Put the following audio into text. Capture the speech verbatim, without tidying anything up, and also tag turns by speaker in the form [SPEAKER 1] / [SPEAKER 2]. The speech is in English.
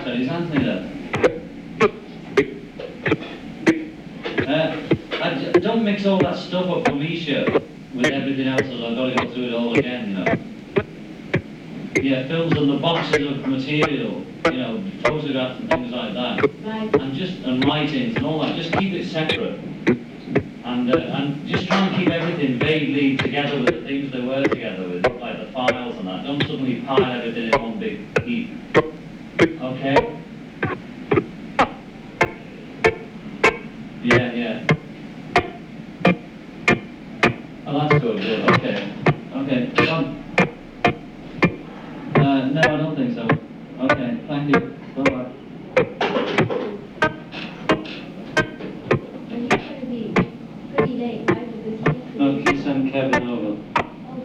[SPEAKER 1] Sorry, is Anthony there? Uh, I, j- don't mix all that stuff up for me, sure, with everything else, as I've got to go through it all again, you know. Yeah, films and the boxes of material, you know, photographs and things like that.
[SPEAKER 2] Right.
[SPEAKER 1] And just, and writings and all that, just keep it separate. And, uh, and just try and keep everything vaguely together with the things they were together with, like the files and that. Don't suddenly pile everything in one big heap. Okay?